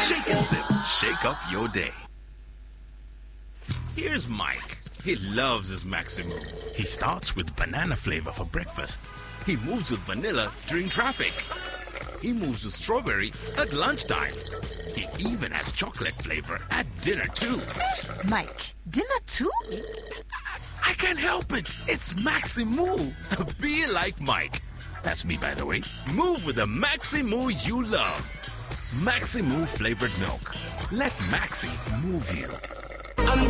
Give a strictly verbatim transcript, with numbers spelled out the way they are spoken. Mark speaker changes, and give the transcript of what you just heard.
Speaker 1: Shake and sip. Shake up your day. Here's Mike. He loves his Maximo. He starts with banana flavor for breakfast. He moves with vanilla during traffic. He moves with strawberry at lunchtime. He even has chocolate flavor at dinner too.
Speaker 2: Mike, dinner too?
Speaker 1: I can't help it. It's Maximo. Be like Mike. That's me, by the way. Move with the Maximo you love. Maximo flavored milk. Let Maxi move you.